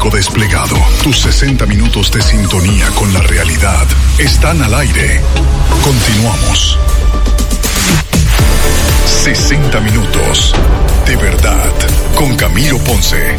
informativo desplegado. Tus 60 minutos de sintonía con la realidad están al aire. Continuamos. 60 minutos de verdad con Camilo Ponce.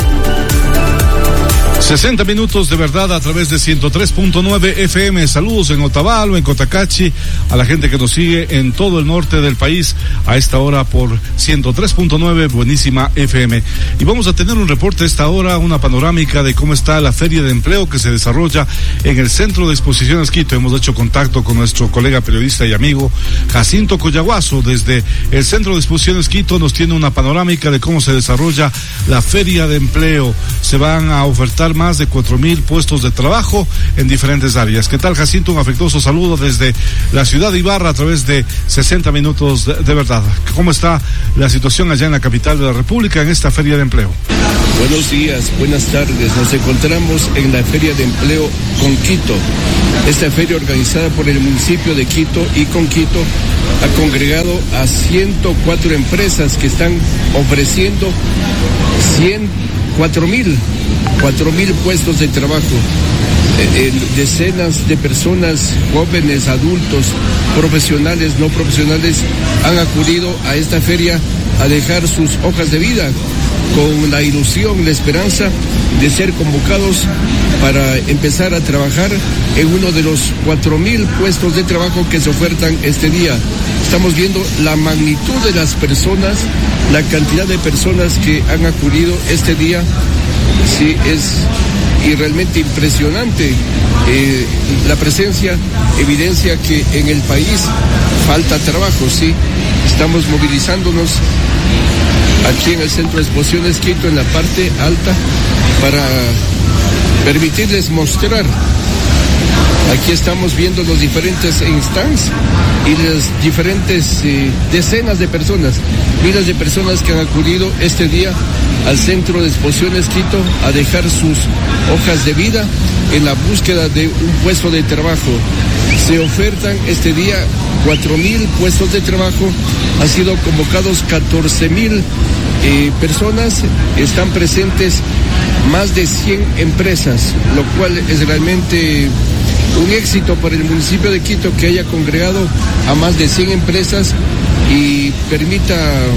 60 minutos de verdad a través de 103.9 FM. Saludos en Otavalo, en Cotacachi, a la gente que nos sigue en todo el norte del país a esta hora por 103.9 Buenísima FM. Y vamos a tener un reporte a esta hora, una panorámica de cómo está la Feria de Empleo que se desarrolla en el Centro de Exposiciones Quito. Hemos hecho contacto con nuestro colega periodista y amigo Jacinto Coyaguazo desde el Centro de Exposiciones Quito. Nos tiene una panorámica de cómo se desarrolla la Feria de Empleo. Se van a ofertar más de 4,000 puestos de trabajo en diferentes áreas. ¿Qué tal, Jacinto? Un afectuoso saludo desde la ciudad de Ibarra a través de 60 minutos de verdad. ¿Cómo está la situación allá en la capital de la República en esta Feria de Empleo? Buenos días, buenas tardes. Nos encontramos en la Feria de Empleo con Quito. Esta feria organizada por el municipio de Quito y con Quito ha congregado a 104 empresas que están ofreciendo 4,000 puestos de trabajo. Decenas de personas, jóvenes, adultos, profesionales, no profesionales, han acudido a esta feria a dejar sus hojas de vida con la ilusión, la esperanza de ser convocados para empezar a trabajar en uno de los 4,000 puestos de trabajo que se ofertan este día. Estamos viendo la magnitud de las personas, la cantidad de personas que han acudido este día. Sí, es realmente impresionante. La presencia evidencia que en el país falta trabajo, sí. Estamos movilizándonos aquí en el Centro de Exposiciones Quito, en la parte alta, para permitirles mostrar. Aquí estamos viendo los diferentes stands y las diferentes decenas de personas, miles de personas que han acudido este día al Centro de Exposiciones Quito a dejar sus hojas de vida en la búsqueda de un puesto de trabajo. Se ofertan este día 4,000 puestos de trabajo. Han sido convocados 14,000 personas. Están presentes más de 100 empresas, lo cual es realmente un éxito para el municipio de Quito que haya congregado a más de 100 empresas y permita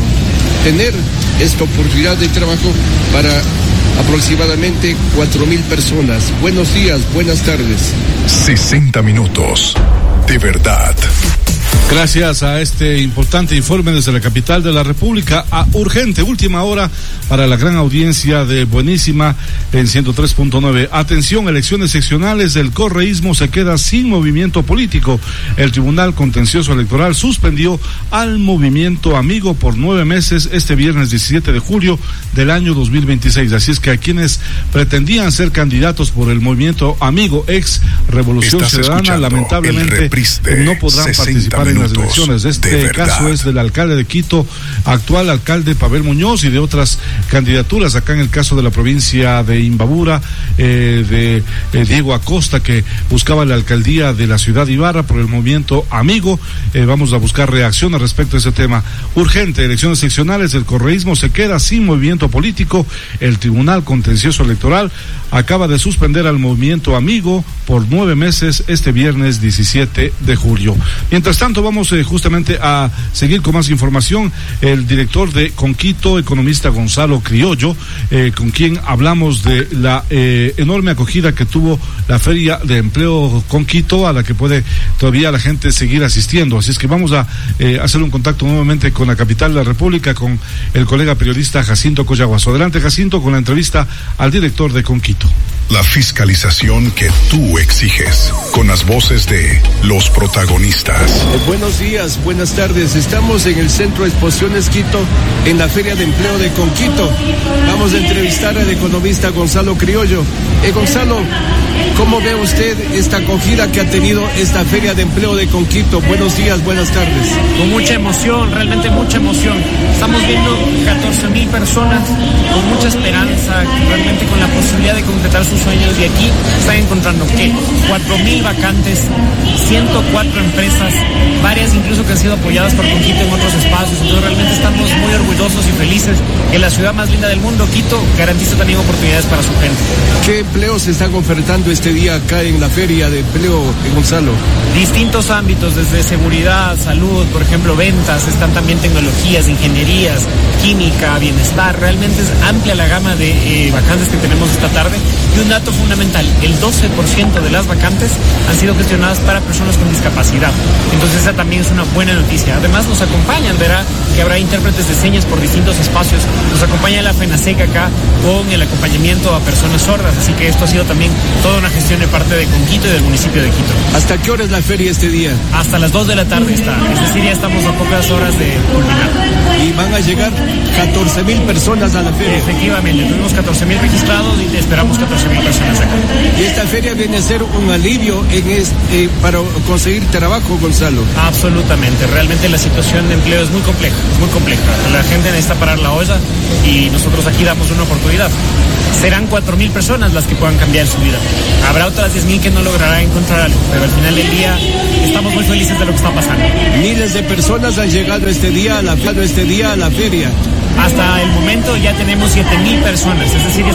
tener esta oportunidad de trabajo para aproximadamente 4,000 personas. Buenos días, buenas tardes. 60 minutos de verdad. Gracias a este importante informe desde la capital de la República, a urgente, última hora para la gran audiencia de Buenísima en 103.9. Atención, elecciones seccionales del correísmo se queda sin movimiento político. El Tribunal Contencioso Electoral suspendió al movimiento Amigo por 9 meses este viernes 17 de julio del año 2026. Así es que a quienes pretendían ser candidatos por el movimiento Amigo ex Revolución Ciudadana, lamentablemente no podrán participar en las elecciones. Este caso es del alcalde de Quito, actual alcalde Pavel Muñoz, y de otras candidaturas. Acá en el caso de la provincia de Imbabura, de Diego Acosta, que buscaba la alcaldía de la ciudad de Ibarra por el movimiento Amigo. Vamos a buscar reacción al respecto de ese tema. Urgente, elecciones seccionales del correísmo se queda sin movimiento político. El Tribunal Contencioso Electoral acaba de suspender al movimiento Amigo por 9 meses este viernes 17 de julio. Mientras tanto, vamos justamente a seguir con más información. El director de Conquito, economista Gonzalo Criollo, con quien hablamos de la enorme acogida que tuvo la Feria de Empleo Conquito, a la que puede todavía la gente seguir asistiendo. Así es que vamos a hacer un contacto nuevamente con la capital de la República, con el colega periodista Jacinto Coyaguazo. Adelante, Jacinto, con la entrevista al director de Conquito. La fiscalización que tú exiges, con las voces de los protagonistas. Buenos días, buenas tardes. Estamos en el Centro de Exposiciones Quito, en la Feria de Empleo de Conquito. Vamos a entrevistar al economista Gonzalo Criollo. Gonzalo, ¿Cómo ve usted esta acogida que ha tenido esta Feria de Empleo de Conquito? Buenos días, buenas tardes. Con mucha emoción, realmente mucha emoción. Estamos viendo 14,000 personas con mucha esperanza, realmente con la posibilidad de concretar sus sueños, y aquí están encontrando que 4,000 vacantes, 104 empresas, varias incluso que han sido apoyadas por Conquito en otros espacios. Entonces realmente estamos muy orgullosos y felices que la ciudad más linda del mundo, Quito, garantiza también oportunidades para su gente. ¿Qué empleos se están ofertando este día acá en la Feria de Empleo en Gonzalo? Distintos ámbitos, desde seguridad, salud, por ejemplo, ventas, están también tecnologías, ingenierías, química, bienestar. Realmente es amplia la gama de vacantes que tenemos esta tarde. Y un dato fundamental, el 12% de las vacantes han sido gestionadas para personas con discapacidad. Entonces esa también es una buena noticia. Además nos acompañan, verá que habrá intérpretes de señas por distintos espacios. Nos acompaña la FENASEC acá con el acompañamiento a personas sordas. Así que esto ha sido también toda una gestión de parte de Conquito y del municipio de Quito. ¿Hasta qué hora es la feria este día? Hasta las 2 de la tarde está. Es decir, ya estamos a pocas horas de culminar. Y van a llegar 14,000 personas a la feria. Efectivamente, tuvimos 14,000 registrados y esperamos 14,000 personas acá. Y esta feria viene a ser un alivio para conseguir trabajo, Gonzalo. Absolutamente, realmente la situación de empleo es muy compleja, muy compleja. La gente necesita parar la olla y nosotros aquí damos una oportunidad. Serán 4,000 personas las que puedan cambiar su vida. Habrá otras 10,000 que no lograrán encontrar algo, pero al final del día estamos muy felices de lo que está pasando. Miles de personas han llegado este día a la feria. Hasta el momento ya tenemos 7,000 personas, es decir,